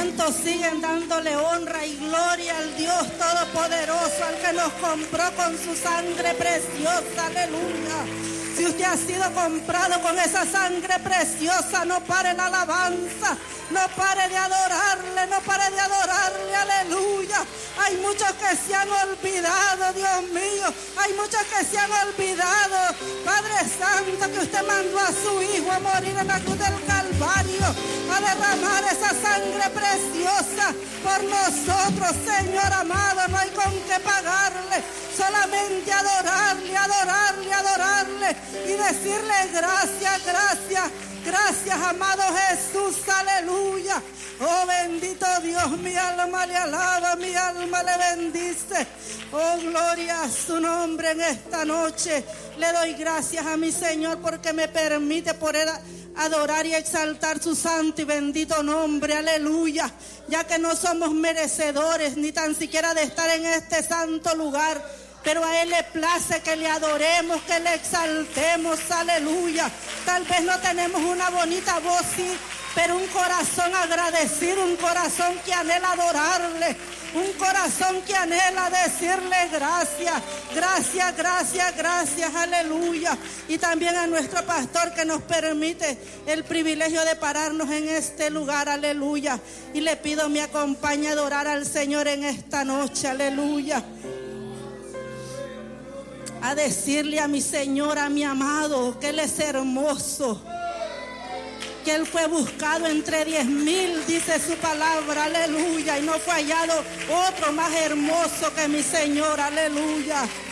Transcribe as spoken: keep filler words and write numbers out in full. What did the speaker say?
¿Cuántos siguen dándole honra y gloria al Dios Todopoderoso, al que nos compró con su sangre preciosa? Aleluya. Si usted ha sido comprado con esa sangre preciosa, no pare la alabanza, no pare de adorarle, no pare de adorarle, aleluya. Hay muchos que se han olvidado, Dios mío, hay muchos que se han olvidado, Padre Santo, que usted mandó a su Hijo a morir en la cruz del Calvario, a derramar esa sangre preciosa por nosotros, Señor amado. No hay con qué pagarle, solamente adorarle, adorarle, adorarle y decirle gracias, gracias, gracias, amado Jesús, aleluya. Oh, bendito Dios, mi alma le alaba, mi alma le bendice. Oh, gloria a su nombre en esta noche. Le doy gracias a mi Señor porque me permite poder adorar y exaltar su santo y bendito nombre, aleluya. Ya que no somos merecedores ni tan siquiera de estar en este santo lugar, pero a Él le place que le adoremos, que le exaltemos, aleluya. Tal vez no tenemos una bonita voz, sí, pero un corazón agradecido, un corazón que anhela adorarle, un corazón que anhela decirle gracias, gracias, gracias, gracias, aleluya. Y también a nuestro pastor que nos permite el privilegio de pararnos en este lugar, aleluya. Y le pido me acompañe a adorar al Señor en esta noche, aleluya. A decirle a mi Señor, a mi amado, que Él es hermoso, que Él fue buscado entre diez mil, dice su palabra, aleluya, y no fue hallado otro más hermoso que mi Señor, aleluya.